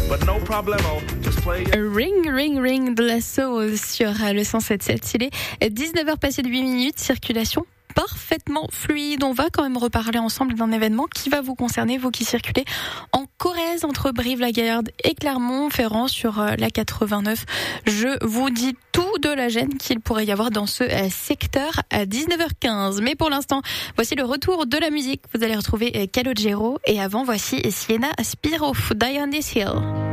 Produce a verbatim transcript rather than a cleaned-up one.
but no problemo. Just play it. Ring, ring, ring de la soul sur le cent sept sept. Il est dix-neuf heures passées de huit minutes, circulation parfaitement fluide. On va quand même reparler ensemble d'un événement qui va vous concerner, vous qui circulez en Corrèze entre Brive-la-Gaillarde et Clermont-Ferrand sur la quatre-vingt-neuf. Je vous dis tout de la gêne qu'il pourrait y avoir dans ce secteur à dix-neuf heures quinze. Mais pour l'instant, voici le retour de la musique. Vous allez retrouver Calogero et avant, voici Sienna Spiro, Die on This Hill.